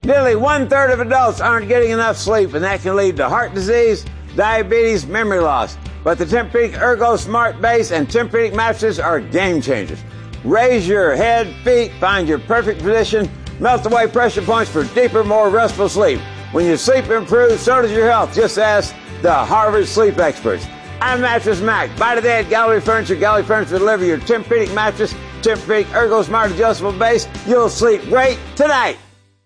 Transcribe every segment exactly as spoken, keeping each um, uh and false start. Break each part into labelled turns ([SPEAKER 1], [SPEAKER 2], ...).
[SPEAKER 1] Nearly one-third of adults aren't getting enough sleep, and that can lead to heart disease, diabetes, memory loss. But the Tempur-Pedic Ergo Smart Base and Tempur-Pedic mattresses are game changers. Raise your head, feet, find your perfect position, melt away pressure points for deeper, more restful sleep. When your sleep improves, so does your health. Just ask the Harvard sleep experts. I'm Mattress Mac. Buy today at Gallery Furniture. Gallery Furniture will deliver your Tempur-Pedic mattress, Tempur-Pedic Ergo Smart Adjustable Base. You'll sleep great tonight.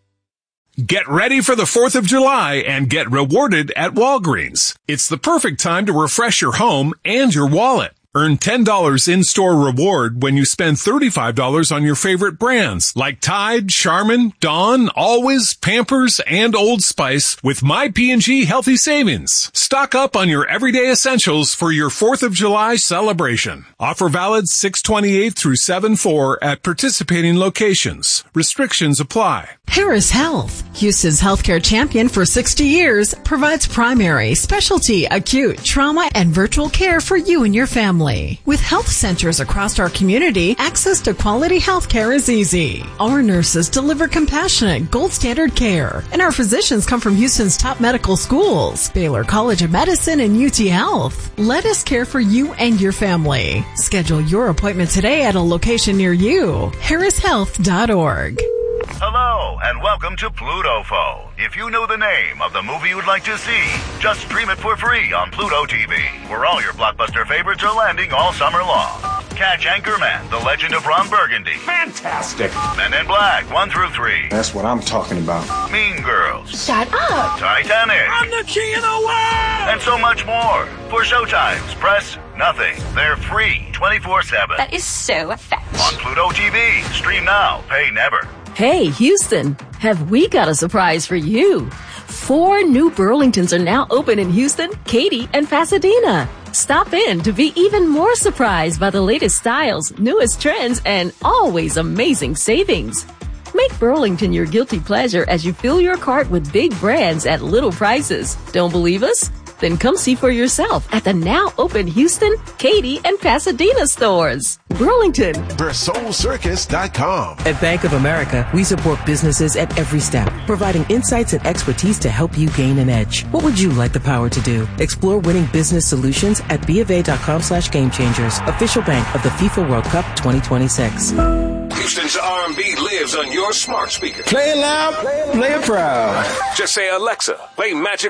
[SPEAKER 2] Get ready for the fourth of July and get rewarded at Walgreens. It's the perfect time to refresh your home and your wallet. Earn ten dollars in-store reward when you spend thirty-five dollars on your favorite brands like Tide, Charmin, Dawn, Always, Pampers, and Old Spice with My P and G Healthy Savings. Stock up on your everyday essentials for your fourth of July celebration. Offer valid six twenty-eight through seven four at participating locations. Restrictions apply.
[SPEAKER 3] Harris Health, Houston's healthcare champion for sixty years, provides primary, specialty, acute, trauma, and virtual care for you and your family. With health centers across our community, access to quality health care is easy. Our nurses deliver compassionate, gold standard care, and our physicians come from Houston's top medical schools, Baylor College of Medicine and U T Health. Let us care for you and your family. Schedule your appointment today at a location near you. harris health dot org.
[SPEAKER 4] Hello, and welcome to Pluto Phone. If you know the name of the movie you'd like to see, just stream it for free on Pluto T V, where all your blockbuster favorites are landing all summer long. Catch Anchorman, The Legend of Ron Burgundy.
[SPEAKER 5] Fantastic.
[SPEAKER 4] Men in Black, one through three.
[SPEAKER 5] That's what I'm talking about.
[SPEAKER 4] Mean Girls.
[SPEAKER 6] Shut up.
[SPEAKER 4] Titanic.
[SPEAKER 5] I'm the king of the world.
[SPEAKER 4] And so much more. For showtimes, press nothing. They're free twenty-four seven.
[SPEAKER 6] That is so fetch.
[SPEAKER 4] On Pluto T V. Stream now. Pay never.
[SPEAKER 7] Hey, Houston, have we got a surprise for you? Four new Burlingtons are now open in Houston, Katy, and Pasadena. Stop in to be even more surprised by the latest styles, newest trends, and always amazing savings. Make Burlington your guilty pleasure as you fill your cart with big brands at little prices. Don't believe us? Then come see for yourself at the now open Houston, Katy, and Pasadena stores. Burlington.
[SPEAKER 8] Bersoul Circus dot com.
[SPEAKER 9] At Bank of America, we support businesses at every step, providing insights and expertise to help you gain an edge. What would you like the power to do? Explore winning business solutions at BofA.com slash game changers, official bank of the FIFA World Cup twenty twenty-six.
[SPEAKER 8] Houston's R and B lives on your smart speaker.
[SPEAKER 5] Play it loud, play it proud.
[SPEAKER 8] Just say, Alexa, play Magic